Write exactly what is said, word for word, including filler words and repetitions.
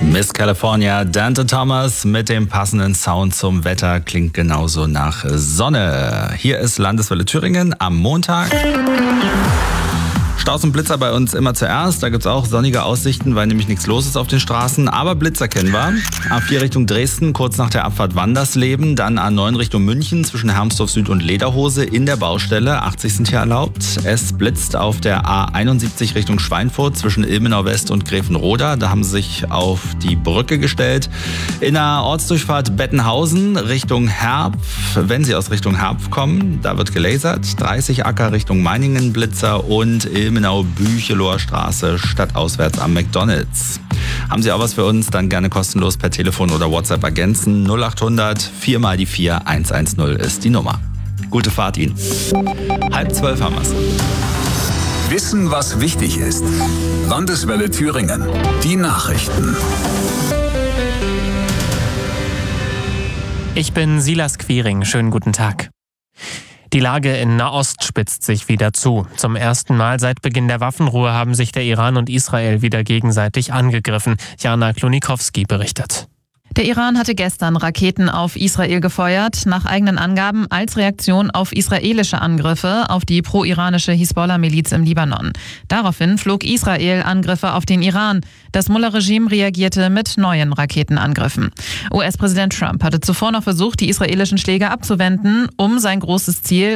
Miss California, Dante Thomas mit dem passenden Sound zum Wetter klingt genauso nach Sonne. Hier ist Landeswelle Thüringen am Montag. Staus und Blitzer bei uns immer zuerst. Da gibt es auch sonnige Aussichten, weil nämlich nichts los ist auf den Straßen. Aber Blitzer kennen wir. A vier Richtung Dresden, kurz nach der Abfahrt Wandersleben. Dann A neun Richtung München zwischen Hermsdorf Süd und Lederhose in der Baustelle. achtzig sind hier erlaubt. Es blitzt auf der A einundsiebzig Richtung Schweinfurt zwischen Ilmenau West und Gräfenroda. Da haben sie sich auf die Brücke gestellt. In der Ortsdurchfahrt Bettenhausen Richtung Herpf. Wenn Sie aus Richtung Herpf kommen, da wird gelasert. dreißig Acker Richtung Meiningen Blitzer und Ilmenau Bücheloher Straße stadtauswärts am McDonalds. Haben Sie auch was für uns? Dann gerne kostenlos per Telefon oder WhatsApp ergänzen. null achthundert vier mal die vier eins eins null ist die Nummer. Gute Fahrt Ihnen. Halb zwölf haben wir's. Wissen, was wichtig ist. Landeswelle Thüringen. Die Nachrichten. Ich bin Silas Quiring. Schönen guten Tag. Die Lage in Nahost spitzt sich wieder zu. Zum ersten Mal seit Beginn der Waffenruhe haben sich der Iran und Israel wieder gegenseitig angegriffen. Jana Klonikowski berichtet. Der Iran hatte gestern Raketen auf Israel gefeuert, nach eigenen Angaben als Reaktion auf israelische Angriffe auf die pro-iranische Hisbollah-Miliz im Libanon. Daraufhin flog Israel Angriffe auf den Iran. Das Mullah-Regime reagierte mit neuen Raketenangriffen. U S-Präsident Trump hatte zuvor noch versucht, die israelischen Schläge abzuwenden, um sein großes Ziel